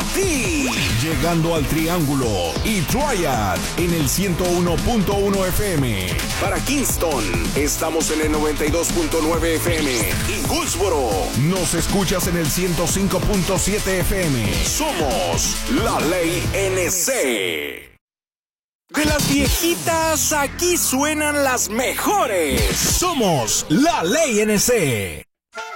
ti. Llegando al Triángulo y Triad en el 101.1 FM. Para Kingston, estamos en el 92.9 FM. Y Goldsboro, nos escuchas en el 105.7 FM. Somos La Ley NC. De las viejitas, aquí suenan las mejores. Somos La Ley NC.